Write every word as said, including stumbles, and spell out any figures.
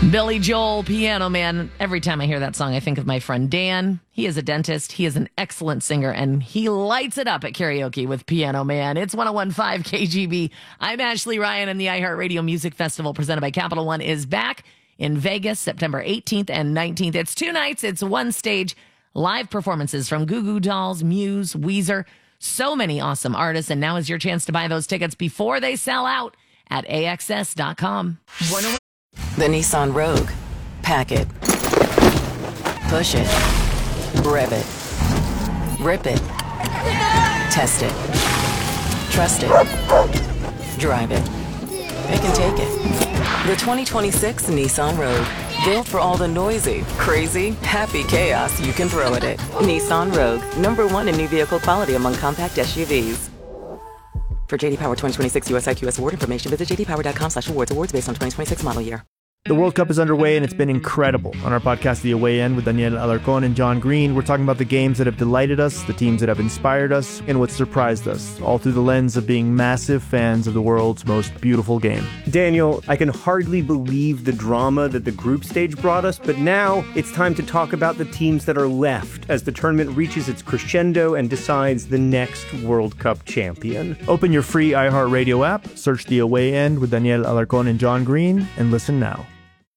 Billy Joel, Piano Man. Every time I hear that song, I think of my friend Dan. He is a dentist. He is an excellent singer, and he lights it up at karaoke with Piano Man. It's one oh one point five K G B. I'm Ashley Ryan, and the iHeartRadio Music Festival presented by Capital One is back in Vegas, September eighteenth and nineteenth. It's two nights. It's one stage. Live performances from Goo Goo Dolls, Muse, Weezer. So many awesome artists, and now is your chance to buy those tickets before they sell out at A X S dot com. The Nissan Rogue. Pack it. Push it. Rev it. Rip it. Test it. Trust it. Drive it. Pick and take it. The twenty twenty-six Nissan Rogue. Built for all the noisy, crazy, happy chaos you can throw at it. Nissan Rogue. Number one in new vehicle quality among compact S U Vs. For J D Power twenty twenty-six U S I Q S award information, visit j d power dot com slash awards. Awards based on twenty twenty-six model year. The World Cup is underway, and it's been incredible. On our podcast, The Away End, with Daniel Alarcón and John Green, we're talking about the games that have delighted us, the teams that have inspired us, and what surprised us, all through the lens of being massive fans of the world's most beautiful game. Daniel, I can hardly believe the drama that the group stage brought us, but now it's time to talk about the teams that are left as the tournament reaches its crescendo and decides the next World Cup champion. Open your free iHeartRadio app, search The Away End with Daniel Alarcón and John Green, and listen now.